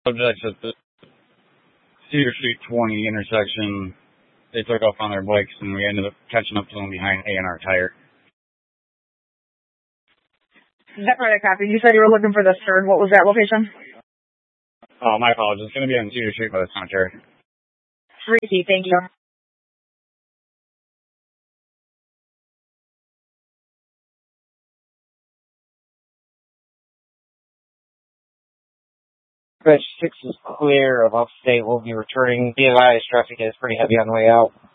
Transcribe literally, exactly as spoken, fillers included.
Subjects at the Cedar Street twenty intersection, they took off on their bikes, and we ended up catching up to them behind A and R Tire. Is that right, copy? You said you were looking for the third. What was that location? Oh, my apologies. It's going to be on Cedar Street by the cemetery. Ricky, thank you. Bridge six is clear of upstate. We'll be returning. Be advised, traffic is pretty heavy on the way out.